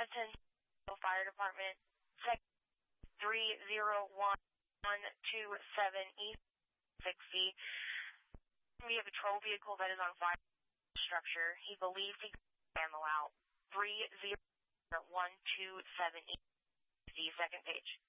10 Fire Department, Sec 30127 East 60. We have a patrol vehicle that is on fire structure. He believes he got ammo out. 30127 East 60, second page.